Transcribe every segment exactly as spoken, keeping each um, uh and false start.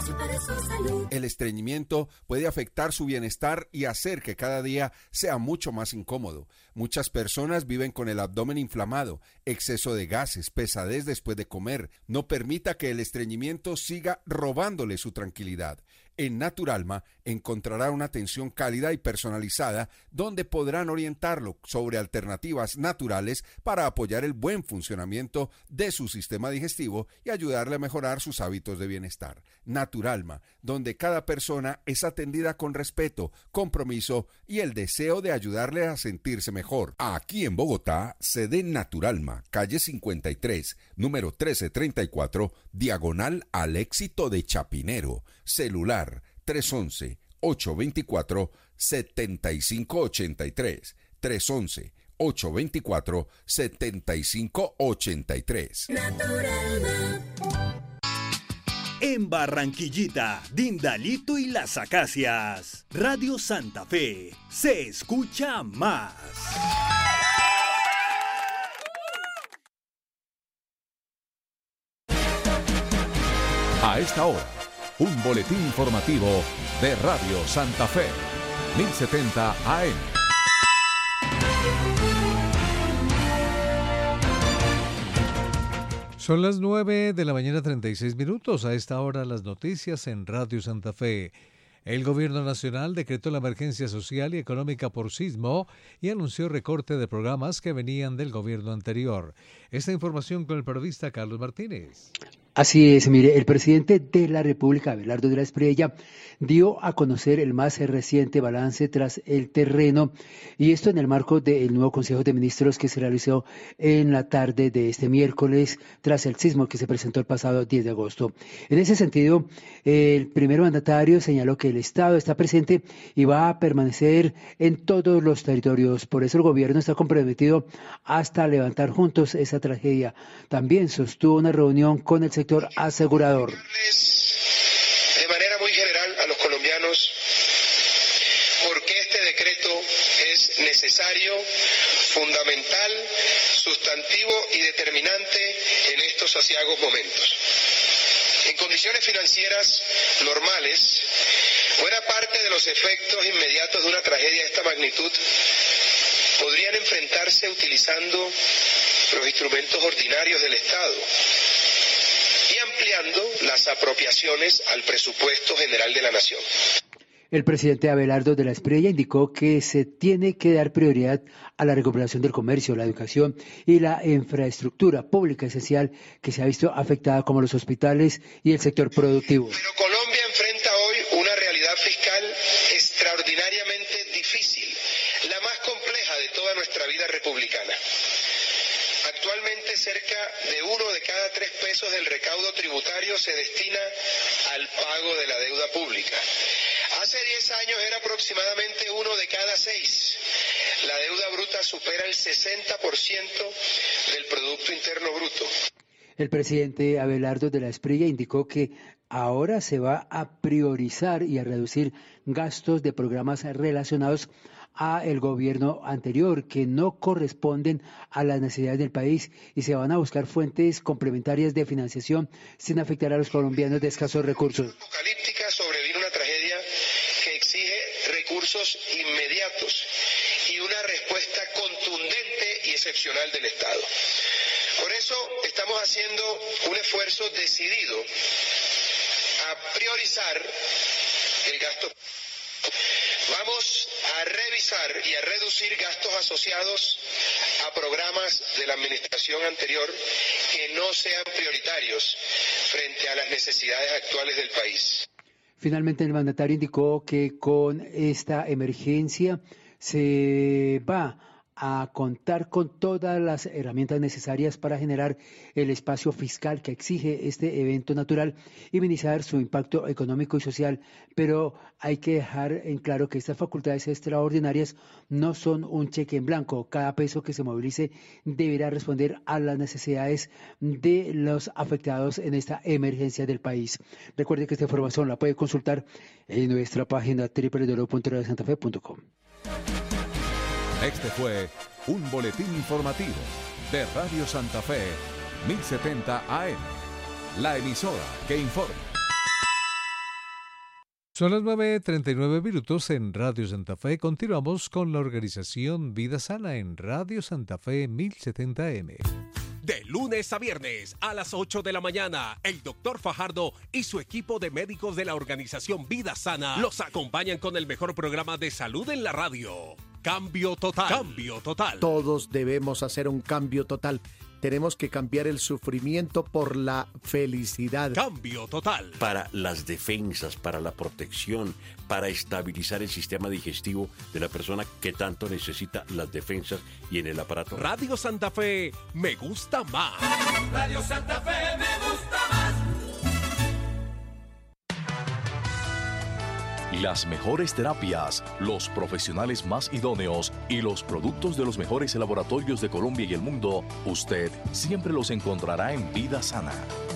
y para su salud. El estreñimiento puede afectar su bienestar y hacer que cada día sea mucho más incómodo. Muchas personas viven con el abdomen inflamado, exceso de gases, pesadez después de comer. No permita que el estreñimiento siga robándole su tranquilidad. En Naturalma encontrará una atención cálida y personalizada donde podrán orientarlo sobre alternativas naturales para apoyar el buen funcionamiento de su sistema digestivo y ayudarle a mejorar sus hábitos de bienestar. Naturalma, donde cada persona es atendida con respeto, compromiso y el deseo de ayudarle a sentirse mejor. Aquí en Bogotá, sede Naturalma, calle cincuenta y tres, número trece treinta y cuatro, diagonal al Éxito de Chapinero. Celular tres once, ocho veinticuatro, setenta y cinco ochenta y tres. tres once, ocho veinticuatro, setenta y cinco ochenta y tres. Naturalma. En Barranquillita, Dindalito y las Acacias, Radio Santa Fe, se escucha más. A esta hora, un boletín informativo de Radio Santa Fe, mil setenta A M. Son las nueve de la mañana, treinta y seis minutos. A esta hora las noticias en Radio Santa Fe. El Gobierno Nacional decretó la emergencia social y económica por sismo y anunció recorte de programas que venían del gobierno anterior. Esta información con el periodista Carlos Martínez. Así es, mire, el presidente de la República, Abelardo de la Espriella, dio a conocer el más reciente balance tras el terreno, y esto en el marco del nuevo Consejo de Ministros que se realizó en la tarde de este miércoles tras el sismo que se presentó el pasado diez de agosto. En ese sentido, el primer mandatario señaló que el Estado está presente y va a permanecer en todos los territorios. Por eso el gobierno está comprometido hasta levantar juntos esa tragedia. También sostuvo una reunión con el sector asegurador. De manera muy general a los colombianos por qué este decreto es necesario, fundamental, sustantivo y determinante en estos aciagos momentos. En condiciones financieras normales, buena parte de los efectos inmediatos de una tragedia de esta magnitud podrían enfrentarse utilizando los instrumentos ordinarios del Estado y ampliando las apropiaciones al presupuesto general de la Nación. El presidente Abelardo de la Espriella indicó que se tiene que dar prioridad a la recuperación del comercio, la educación y la infraestructura pública esencial que se ha visto afectada, como los hospitales y el sector productivo. Pero Colombia enfrenta hoy una realidad fiscal extraordinariamente difícil, la más compleja de toda nuestra vida republicana. Actualmente cerca de uno de cada tres pesos del recaudo tributario se destina al pago de la deuda pública. Hace diez años era aproximadamente uno de cada seis. La deuda bruta supera el sesenta por ciento del Producto Interno Bruto. El presidente Abelardo de la Espriella indicó que ahora se va a priorizar y a reducir gastos de programas relacionados a el gobierno anterior que no corresponden a las necesidades del país, y se van a buscar fuentes complementarias de financiación sin afectar a los colombianos de escasos recursos. Apocalíptica sobrevino una tragedia que exige recursos inmediatos y una respuesta contundente y excepcional del Estado. Por eso estamos haciendo un esfuerzo decidido a priorizar el gasto. Vamos a revisar y a reducir gastos asociados a programas de la administración anterior que no sean prioritarios frente a las necesidades actuales del país. Finalmente, el mandatario indicó que con esta emergencia se va a contar con todas las herramientas necesarias para generar el espacio fiscal que exige este evento natural y minimizar su impacto económico y social, pero hay que dejar en claro que estas facultades extraordinarias no son un cheque en blanco. Cada peso que se movilice deberá responder a las necesidades de los afectados en esta emergencia del país. Recuerde que esta información la puede consultar en nuestra página doble u doble u doble u punto radio santa fe punto com. Este fue un boletín informativo de Radio Santa Fe, mil setenta A M, la emisora que informa. Son las nueve treinta y nueve minutos en Radio Santa Fe. Continuamos con la organización Vida Sana en Radio Santa Fe mil setenta M. De lunes a viernes a las ocho de la mañana, el doctor Fajardo y su equipo de médicos de la organización Vida Sana los acompañan con el mejor programa de salud en la radio. Cambio total. Cambio total. Todos debemos hacer un cambio total. Tenemos que cambiar el sufrimiento por la felicidad. Cambio total. Para las defensas, para la protección, para estabilizar el sistema digestivo de la persona que tanto necesita las defensas y en el aparato. Radio Santa Fe me gusta más. Radio Santa Fe me gusta más. Las mejores terapias, los profesionales más idóneos y los productos de los mejores laboratorios de Colombia y el mundo, usted siempre los encontrará en Vida Sana.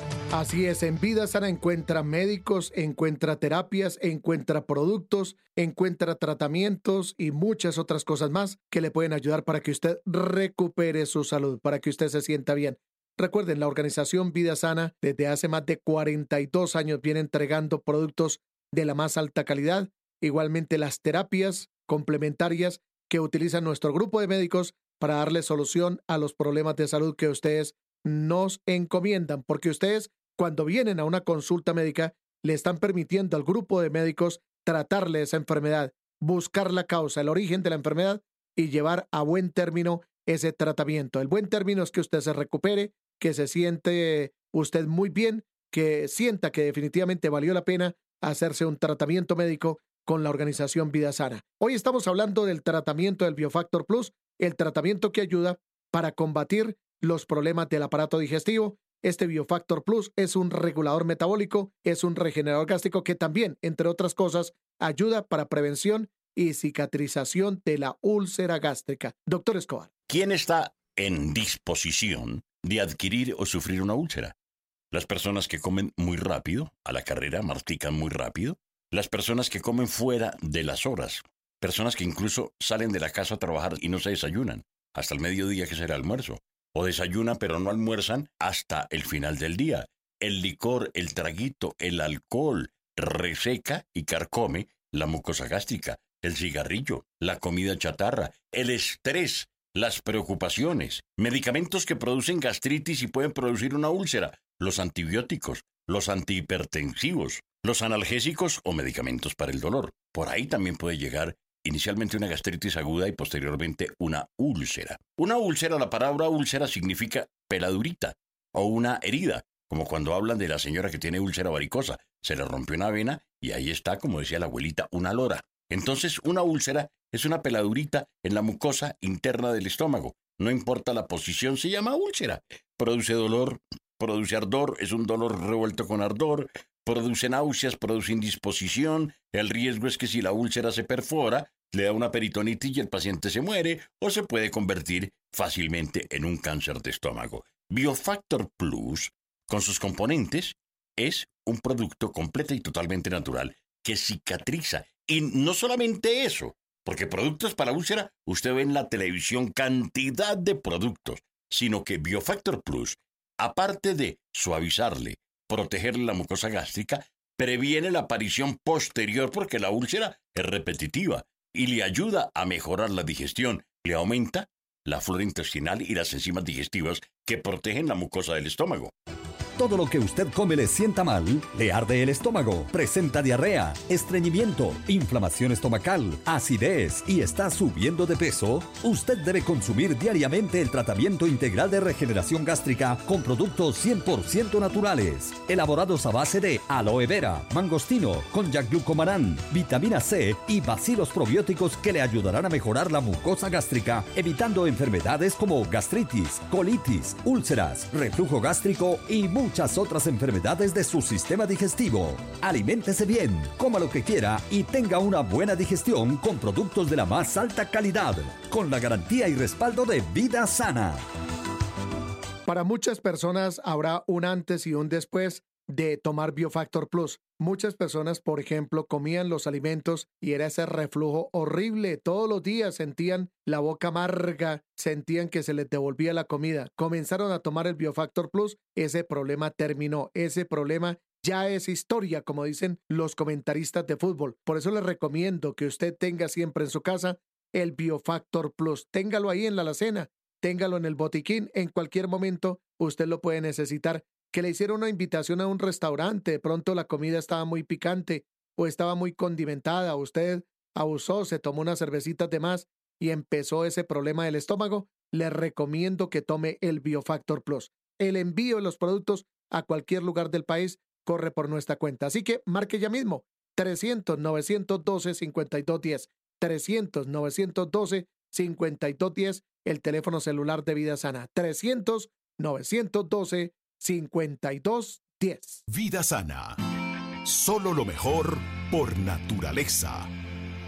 Así es, en Vida Sana encuentra médicos, encuentra terapias, encuentra productos, encuentra tratamientos y muchas otras cosas más que le pueden ayudar para que usted recupere su salud, para que usted se sienta bien. Recuerden, la organización Vida Sana desde hace más de cuarenta y dos años viene entregando productos de la más alta calidad, igualmente las terapias complementarias que utiliza nuestro grupo de médicos para darle solución a los problemas de salud que ustedes nos encomiendan, porque ustedes cuando vienen a una consulta médica le están permitiendo al grupo de médicos tratarle esa enfermedad, buscar la causa, el origen de la enfermedad y llevar a buen término ese tratamiento. El buen término es que usted se recupere, que se siente usted muy bien, que sienta que definitivamente valió la pena hacerse un tratamiento médico con la organización Vida Sana. Hoy estamos hablando del tratamiento del Biofactor Plus, el tratamiento que ayuda para combatir los problemas del aparato digestivo. Este Biofactor Plus es un regulador metabólico, es un regenerador gástrico que también, entre otras cosas, ayuda para prevención y cicatrización de la úlcera gástrica. Doctor Escobar. ¿Quién está en disposición de adquirir o sufrir una úlcera? Las personas que comen muy rápido, a la carrera, mastican muy rápido. Las personas que comen fuera de las horas. Personas que incluso salen de la casa a trabajar y no se desayunan hasta el mediodía, que será almuerzo. O desayunan pero no almuerzan hasta el final del día. El licor, el traguito, el alcohol reseca y carcome la mucosa gástrica, el cigarrillo, la comida chatarra, el estrés, las preocupaciones, medicamentos que producen gastritis y pueden producir una úlcera, los antibióticos, los antihipertensivos, los analgésicos o medicamentos para el dolor. Por ahí también puede llegar inicialmente una gastritis aguda y posteriormente una úlcera. Una úlcera, la palabra úlcera significa peladurita o una herida, como cuando hablan de la señora que tiene úlcera varicosa. Se le rompió una vena y ahí está, como decía la abuelita, una lora. Entonces, una úlcera es una peladurita en la mucosa interna del estómago. No importa la posición, se llama úlcera. Produce dolor, produce ardor, es un dolor revuelto con ardor, produce náuseas, produce indisposición. El riesgo es que si la úlcera se perfora, le da una peritonitis y el paciente se muere o se puede convertir fácilmente en un cáncer de estómago. Biofactor Plus, con sus componentes, es un producto completo y totalmente natural que cicatriza. Y no solamente eso, porque productos para úlcera, usted ve en la televisión cantidad de productos, sino que Biofactor Plus, aparte de suavizarle, protegerle la mucosa gástrica, previene la aparición posterior porque la úlcera es repetitiva y le ayuda a mejorar la digestión, le aumenta la flora intestinal y las enzimas digestivas que protegen la mucosa del estómago. Todo lo que usted come le sienta mal, le arde el estómago, presenta diarrea, estreñimiento, inflamación estomacal, acidez y está subiendo de peso, usted debe consumir diariamente el tratamiento integral de regeneración gástrica con productos cien por ciento naturales, elaborados a base de aloe vera, mangostino, konjac glucomanán, vitamina C y bacilos probióticos que le ayudarán a mejorar la mucosa gástrica, evitando enfermedades como gastritis, colitis, úlceras, reflujo gástrico y muchas muchas otras enfermedades de su sistema digestivo. Aliméntese bien, coma lo que quiera y tenga una buena digestión con productos de la más alta calidad, con la garantía y respaldo de Vida Sana. Para muchas personas habrá un antes y un después de tomar Biofactor Plus. Muchas personas, por ejemplo, comían los alimentos y era ese reflujo horrible. Todos los días sentían la boca amarga, sentían que se les devolvía la comida. Comenzaron a tomar el Biofactor Plus, ese problema terminó, ese problema ya es historia, como dicen los comentaristas de fútbol. Por eso les recomiendo que usted tenga siempre en su casa el Biofactor Plus. Téngalo ahí en la alacena, téngalo en el botiquín, en cualquier momento usted lo puede necesitar. Que le hiciera una invitación a un restaurante, de pronto la comida estaba muy picante o estaba muy condimentada, usted abusó, se tomó unas cervecitas de más y empezó ese problema del estómago, le recomiendo que tome el Biofactor Plus. El envío de los productos a cualquier lugar del país corre por nuestra cuenta. Así que marque ya mismo trescientos, novecientos doce, cincuenta y dos diez. trescientos, novecientos doce, cincuenta y dos diez, el teléfono celular de Vida Sana. trescientos, novecientos doce, cincuenta y dos diez. Vida Sana. Solo lo mejor por naturaleza.